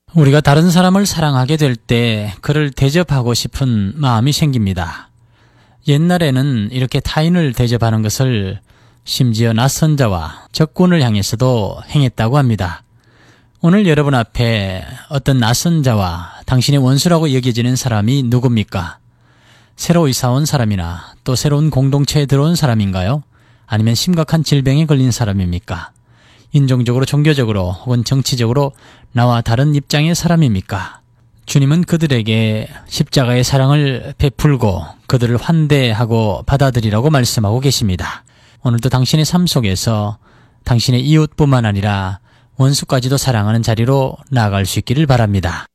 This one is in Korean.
우리가 다른 사람을 사랑하게 될 때 그를 대접하고 싶은 마음이 생깁니다. 옛날에는 이렇게 타인을 대접하는 것을 심지어 낯선 자와 적군을 향해서도 행했다고 합니다. 오늘 여러분 앞에 어떤 낯선 자와 당신의 원수라고 여겨지는 사람이 누굽니까? 새로 이사 온 사람이나 또 새로운 공동체에 들어온 사람인가요? 아니면 심각한 질병에 걸린 사람입니까? 인종적으로, 종교적으로 혹은 정치적으로 나와 다른 입장의 사람입니까? 주님은 그들에게 십자가의 사랑을 베풀고 그들을 환대하고 받아들이라고 말씀하고 계십니다. 오늘도 당신의 삶 속에서 당신의 이웃뿐만 아니라 원수까지도 사랑하는 자리로 나아갈 수 있기를 바랍니다.